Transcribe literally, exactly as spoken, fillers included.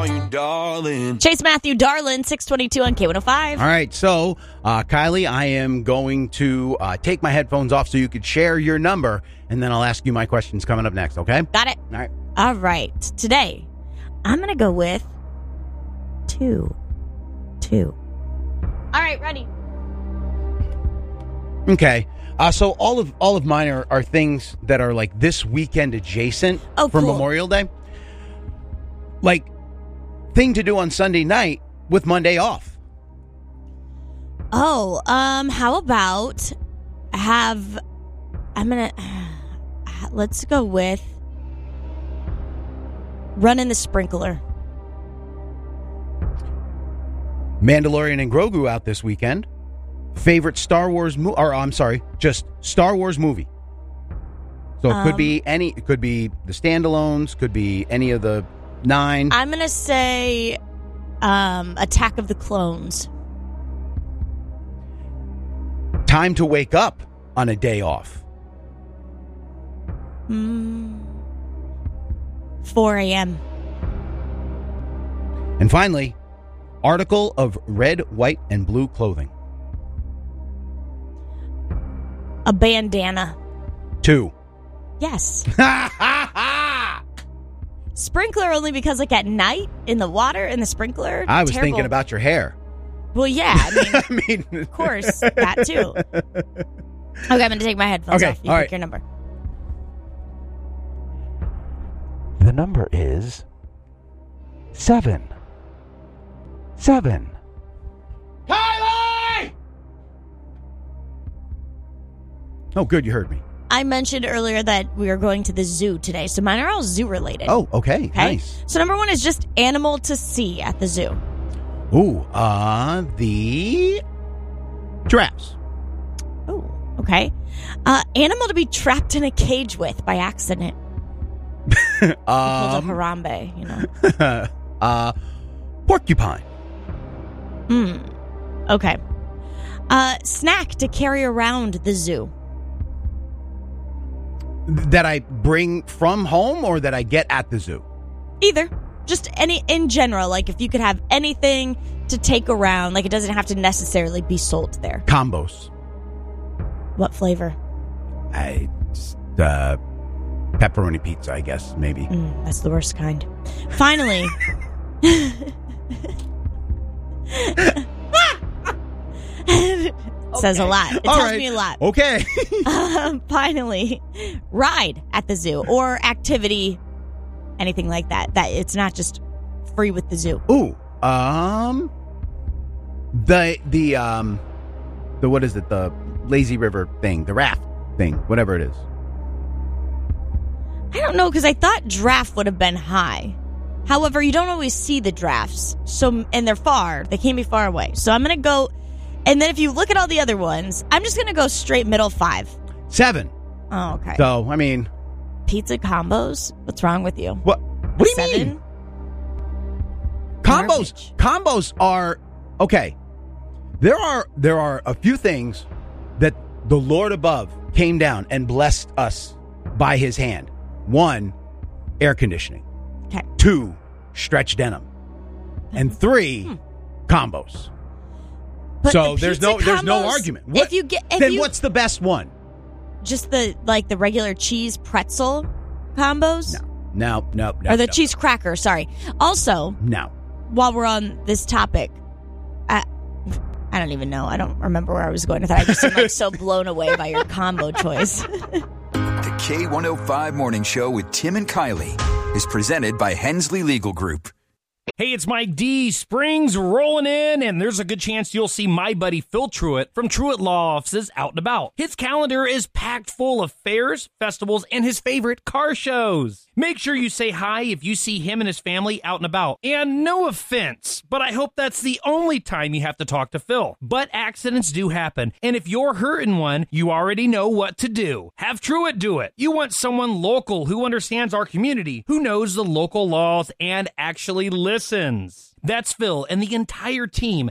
You darling. Chase Matthew, Darlin, six twenty-two on K one oh five. All right, so, uh, Kylie, I am going to uh, take my headphones off so you could share your number, and then I'll ask you my questions coming up next, okay? Got it. All right. All right. Today, I'm going to go with two. Two. All right, ready. Okay. Uh, so all of all of mine are, are things that are like this weekend adjacent Oh, for cool. Memorial Day. Like, thing to do on Sunday night with Monday off. Oh, um, how about have, I'm going to, let's go with running the sprinkler. Mandalorian and Grogu out this weekend. Favorite Star Wars movie, or I'm sorry, just Star Wars movie. So it could Um, be any, it could be the standalones, could be any of the nine. I'm going to say um, Attack of the Clones. Time to wake up on a day off. Mm, four a.m. And finally, article of red, white, and blue clothing. A bandana. Two. Yes. Sprinkler only because, like, at night in the water in the sprinkler. I was terrible. thinking about your hair. Well, yeah. I mean, I mean, of course, that too. Okay, I'm going to take my headphones Okay, off. You all pick right. your number. The number is seven. Seven. Kylie! Oh, good, you heard me. I mentioned earlier that we are going to the zoo today, so mine are all zoo related. Oh, okay, okay. nice. So number one is just animal to see at the zoo. Ooh, uh, the giraffes. Oh, okay. Uh, animal to be trapped in a cage with by accident. Pulled a um, Harambe, you know. uh, porcupine. Hmm. Okay. Uh, snack to carry around the zoo. That I bring from home or that I get at the zoo? Either. Just any, in general, like if you could have anything to take around, like it doesn't have to necessarily be sold there. Combos. What flavor? I, uh, pepperoni pizza, I guess, maybe. Mm, that's the worst kind. Finally. Says a lot. It All tells right. me a lot. Okay. Um, finally, ride at the zoo or activity, anything like that. That it's not just free with the zoo. Ooh, um, the the um, the what is it? The lazy river thing, the raft thing, whatever it is. I don't know because I thought giraffe would have been high. However, you don't always see the giraffes, so and they're far. They can't be far away. So I'm gonna go, and then if you look at all the other ones, I'm just gonna go straight middle five. Seven. Oh, okay. So I mean, Pizza combos. What's wrong with you? what? What do you Seven? mean? Combos. Garbage. Combos are okay. There are there are a few things that the Lord above came down and blessed us by His hand. One, air conditioning. Okay. Two, stretch denim. And three, Hmm. combos. But so the there's pizza no there's no combos, argument. What, If you get, if then you, what's the best one? just the like the regular cheese pretzel combos, No, no, no. or the no, cheese cracker. Sorry. Also, No. while we're on this topic, I, I don't even know. I don't remember where I was going with that. I just am like so blown away by your combo choice. The K one oh five Morning Show with Tim and Kylie is presented by Hensley Legal Group. Hey, it's Mike D. Spring's rolling in, and there's a good chance you'll see my buddy Phil Truitt from Truitt Law Offices out and about. His calendar is packed full of fairs, festivals, and his favorite car shows. Make sure you say hi if you see him and his family out and about. And no offense, but I hope that's the only time you have to talk to Phil. But accidents do happen, and if you're hurting one, you already know what to do. Have Truitt do it. You want someone local who understands our community, who knows the local laws and actually listens. That's Phil and the entire team